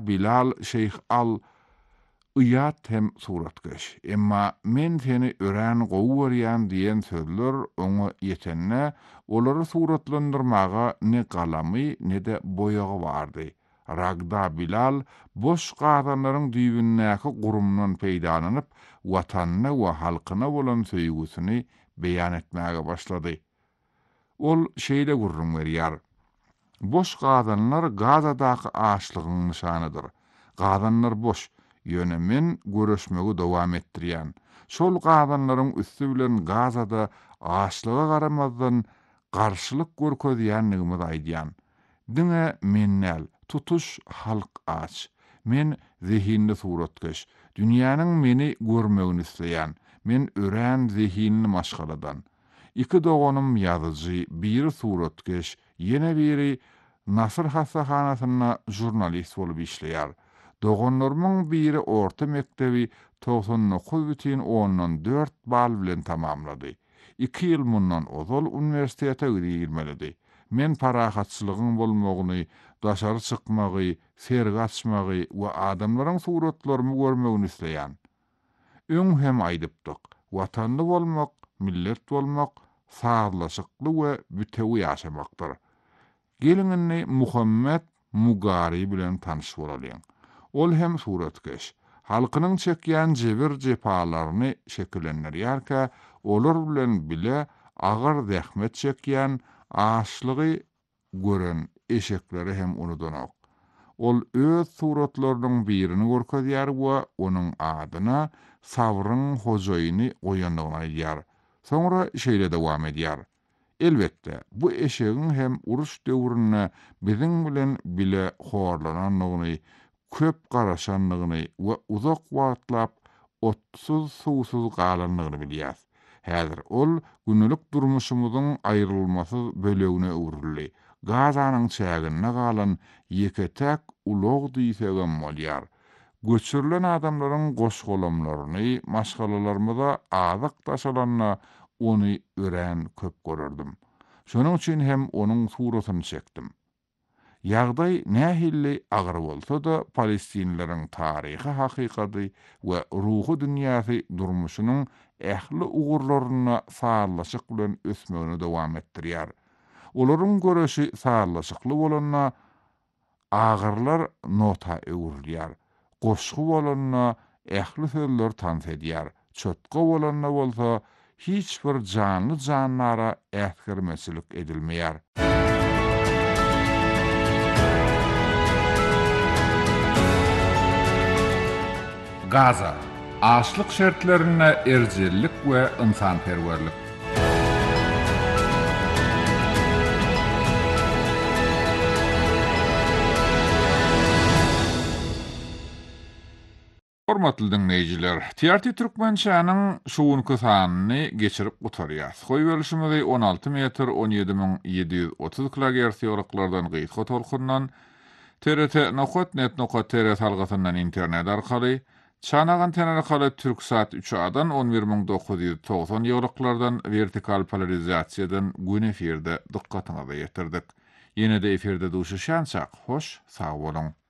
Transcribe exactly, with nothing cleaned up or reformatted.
Bilal Şeyh Al Iyat hem suratkeş. Emma men seni ören gowy diyen sözler oňa ýetenne olary suratlandyrmaga ne galamy ne de boyagy bardy. Ragda Bilal boş gadanlaryň düýbündäki gurumdan peýdalanyp watanyna we halkyna bolan söýgüsini beýan etmäge başlady. Ol şeýle gurrun berýär. Boş gadanlar Gazadaky açlygyň nişanydyr. Gadanlar boş, ýöne men görüşmegi dowam etdirýän. Şol gadanlaryň üstü bilen Gazada açlyga garamazdan garşylyk görkezýänligimi aýdýan. Diňe mennäl, tutuş halk aç. Men zihinli suratkeş. Dünýäniň meni görmegini isleýän. Men ören zihinli maşgaladan. İki dogonum ýazyjy, biri suratkeş, ýene biri Nasır hasahanasyna jurnalist bolup işleýär. Dogonlarymyň biri orta mektebi doksan dokuz bitin ondan dört bal bilen tamamlady. iki ýyl mundan ozal universitete girmeli. Men parahatçylygyň bolmagyny, daşary çykmagy, sergi açmagy we adamlaryň suratlaryny görmegini isleýän. Öň hem aýdypdyk. Watanly bolmak, millet bolmak, saglaşykly we bütewi ýaşamakdyr. Geliňini Muhammed Mugari bilen tanış bolalım. Ol hem suratkeş. Halkynyň çekýän jebir jepalaryny şekillendirýärkä, olar bilen bile agyr zähmet çekýän, açlygy gören eşekleri hem unudanok. Ol öz suratlarynyň birini görkezýär we onuň adyna Sabryň hojaýyny goýanlygyny aýdýar. Soňra şeýle dowam edýär. Elbette, bu eşeğin hem uruş döwrüne biziň bilen bile horlananyny, köp garaşanlygyny we uzak wagtlap otsuz suwsuz galanlygyny bilýär. Häzir ol günlük durmuşymyzyň aýrylmasy bölegine öwrüldi. Gazanyň çägine galan ýeketek ulug diýsegem bolýar. Göçürilen adamlaryň goşgolamlaryny, maşgalalarymyza azyk taşalanna onu ören köp görürdüm. Şonuň üçin hem onuň suratyny çekdim. Ýagdaý nähilli agyr bolsa da Palestinleriň taryhy, hakykaty we ruhy dünýäsi durmuşynyň ähli ugurlaryna sağlaşyk bilen ösmegini dowam etdirýär. Olaryň göreşi sağlaşykly bolanna agyrlar nota öwrülýär. Goşgu bolanna ähli sözler tans edýär. Çötka bolanna bolsa hiç bir canlı canlara ähkirmesilik edilmeýär. Gaza, açlyk şertlerine erjellik we ynsanperwerlik. Hormatly dinleýijiler, T R T Türkmençanyň şuwunky sanyny geçirip gutarýar. Goý bölüşmegi on alty metr on ýedi min ýedi ýüz otuz kilohertz ýolaklardan gyýtga tolkundan T R T nokta net nokta t r salgysyndan internet arkaly Çanagan tenarkaly Türksat üç adan on bir min dokuz ýüz togson ýolaklardan vertikal polarizasiýadan gün efirde dykkatyňyza ýetirdik. Ýene-de efirde duşuşançak, hoş, sag bolun.